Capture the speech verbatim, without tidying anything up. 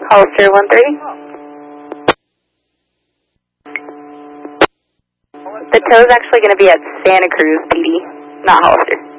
Hollister one thirty. The tow's actually going to be at Santa Cruz, P D, not Hollister.